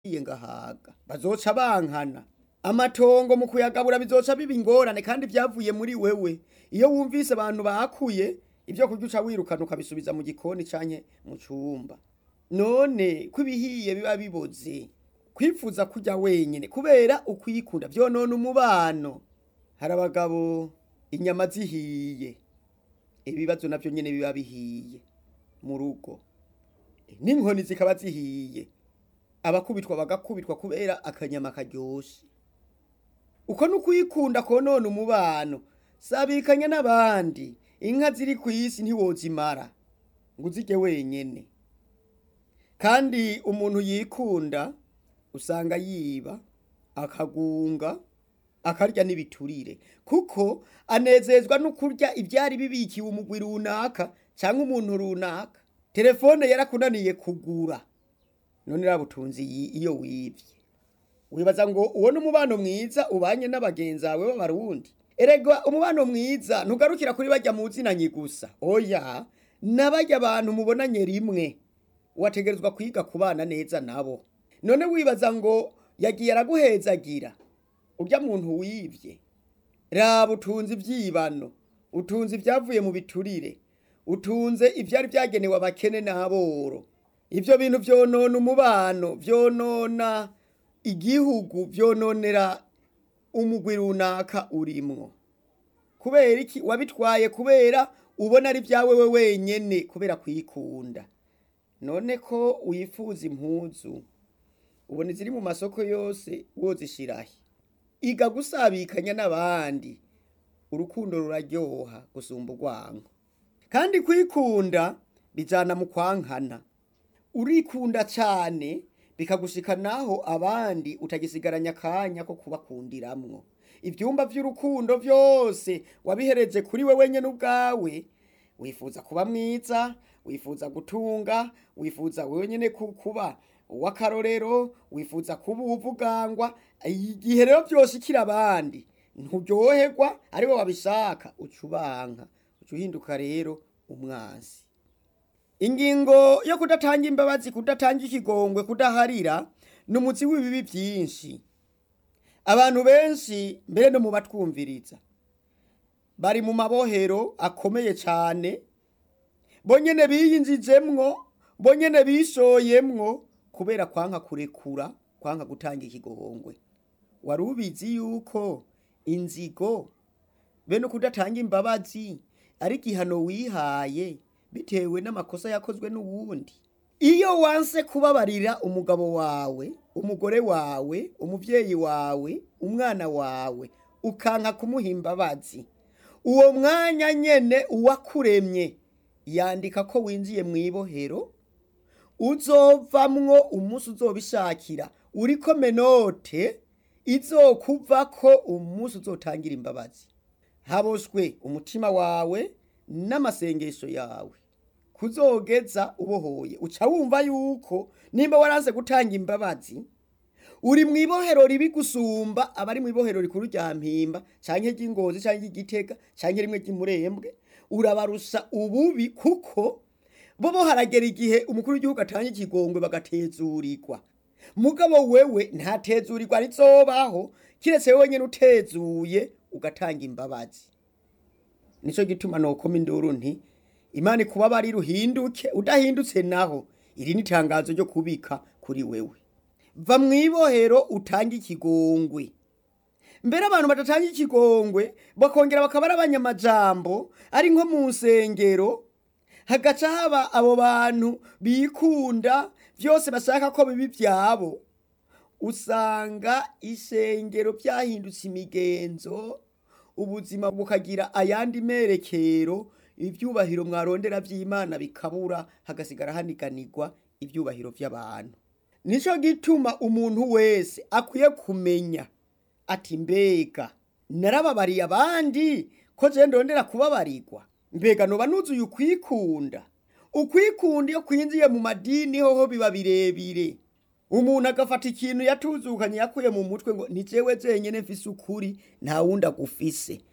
ngahaga bazoca bankana amatongo mu kuyagabura bizoca biba ingorane kandi vyavuye muri wewe iyo wumvise abantu bakuye ivyo kurya uca wirukana ukabisubiza mu gikoni canke mu cumba none kwibihiye biba biboze kwifuza kurya wenyene kubera ukwikunda vyonona umubano hari abagabo inyama zihiye ibibazo navyo nyene biba bihiye mu rugo n'inkoni zikaba zihiye abakubitwa bagakubitwa kubera akanyama karyoshe uko n'ukwikunda konona umubano sabikanya n'abandi inka ziri kw'isi ntiwozimara ngo uzirye wenyene kandi umuntu yikunda usanga yiba akagunga akarya n'ibiturire kuko anezezwa no kurya ivyari bibikiwe umugwi runaka canke umuntu runaka telefone yarakunaniye kugura none rabutunzi iyo wivye wibaza ngo uwo n'umubano mwiza ubanye n'abagenzi bawe b'abarundi erega umubano mwiza ntugarukira kuri barya muzinanye gusa oya n'abarya abantu mubonanye rimwe wategerezwa kwiga kubana neza nabo none wibaza ngo yagiye araguhezagira urya muntu wivye raba utunze ivyibano utunze ivyavuye mu biturire utunze ivyari vyagenewe abakene n'aboro ivyo bintu vyonona umubano vyonona igihugu vyononera umugwi runaka urimwo kubera iki wabitwaye kubera ubona ari vyawe we wenyene kubera kwikunda none ko wifuza impuzu ubona ziri mu masoko yose wozishirahe iga gusabikanya n'abandi urukundo ruraryoha gusumba urwango kandi kwikunda bijana mu kwankana urikunda cane bikagushika naho abandi utagisigaranya akanya ko kubakundiramwo ivyumba vy'urukundo vyose wabihereje kuri wewe nyene ubwawe wifuza kuba mwiza wifuza gutunga wifuza wewe nyene kuba uw'akarorero wifuza kuba uvugangwa igihe rero vyoshikira abandi nturyoherwa aribo babishaka ucubanka ucuhinduka rero umwansi ingingo yo kudatanga imbabazi kudatanga ikigongwe kudaharira n'umuzi w'ibibi vyinshi abantu benshi mbere no mu batwumviriza bari mu mabohero akomeye cane bonyene biyinjijemwo bonyene bishoyemwo kubera kwanka kurekura kwanka gutanga ikigongwe wari ubizi yuko inzigo bene kudatanga imbabazi ari igihano wihaye bitewe n'amakosa yakozwe n'uwundi iyo wanse kubabarira umugabo wawe umugore wawe umuvyeyi wawe umwana wawe ukanka kumuha imbabazi uwo mwanya nyene uwakuremye yandika ko winjiye mw'ibohero uzovamwo umunsi uzobishakira uriko menote izokuvako umunsi uzotangira imbabazi haboshwe umutima wawe n'amasengesho yawe kuzogeza ubohoye uca wumva yuko nimba waranse gutanga imbabazi uri mw'ibohero ribi gusumba abari mw'ibohero rikuru rya Mpimba canke ry'Ingozi canke ry'Igitega canke rimwe ry'Imurembwe urabarusha ububi kuko bobo haragera igihe umukuru w'igihugu atanga ikigongwe bagatezurirwa mugabo wewe ntatezurirwa rizobaho kiretse wewe nyene utezuye ugatanga imbabazi nico gituma nokoma induru nti Imana kubabari ruhinduke udahindutse naho iri nitangazo ryo kubika kuri wewe va mwibohero utanga ikigongwe mbere abantu batatanga ikigongwe bakongera bakabara abanyamajambo ari nko mu nsengero hagaca haba abo bantu bikunda vyose bashaka ko bibi vyabo usanga isengero vyahindutse imigenzo ubuzima bukagira ayandi merekero ivyubahiro mwarondera vy'Imana bikabura hagasigara haniganirwa ivyubahiro vy'abantu nico gituma umuntu wese akwiye kumenya ati mbega narababariye abandi ko je ndondera kubabarirwa mbega noba nuzuye ukwikunda iyo kwinjiye mu madini hoho biba birebire umuntu agafata ikintu yatuzukanye yakuye mu mutwe ngo ni jewe jenyene mfise ukuri nta wundi agufise